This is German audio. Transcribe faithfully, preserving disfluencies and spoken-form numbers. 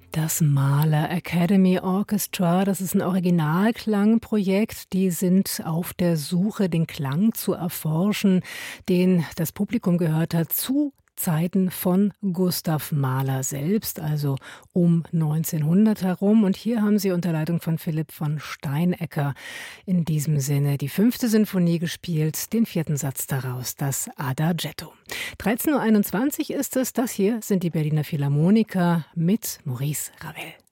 Das Mahler Academy Orchestra, das ist ein Originalklangprojekt. Die sind auf der Suche, den Klang zu erforschen, den das Publikum gehört hat zu Zeiten von Gustav Mahler selbst, also um neunzehnhundert herum. Und hier haben sie unter Leitung von Philipp von Steinecker in diesem Sinne die fünfte Sinfonie gespielt, den vierten Satz daraus, das Adagietto. dreizehn Uhr einundzwanzig ist es, das hier sind die Berliner Philharmoniker mit Maurice Ravel.